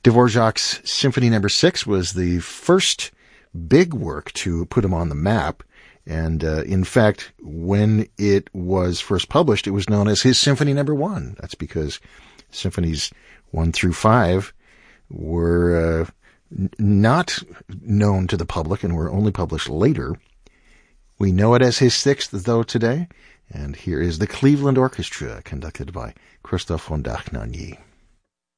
Dvorak's Symphony No. 6 was the first big work to put him on the map. And in fact, when it was first published, it was known as his Symphony No. 1. That's because Symphonies 1 through 5 were not known to the public and were only published later. We know it as his 6th, though, today. And here is the Cleveland Orchestra, conducted by Christoph von Dachnagny.